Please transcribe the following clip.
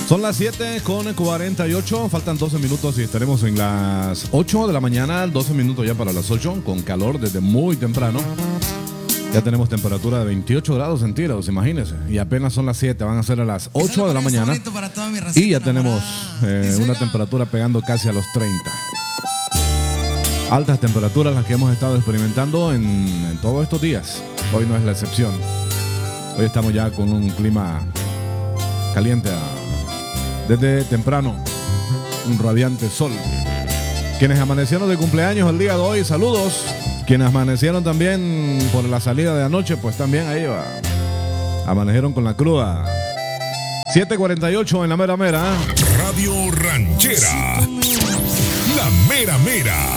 Son las 7:48, faltan 12 minutos y estaremos en las 8 de la mañana, 12 minutos ya para las 8, con calor desde muy temprano. Ya tenemos temperatura de 28 grados centígrados, imagínense. Y apenas son las 7, van a ser a las 8 de la mañana. Y ya tenemos una temperatura pegando casi a los 30. Altas temperaturas las que hemos estado experimentando en todos estos días. Hoy no es la excepción. Hoy estamos ya con un clima caliente desde temprano. Un radiante sol. Quienes amanecieron de cumpleaños el día de hoy, saludos. Quienes amanecieron también por la salida de anoche, pues también ahí va. Amanecieron con la cruda. 7:48 en la mera mera. Radio Ranchera. La mera mera.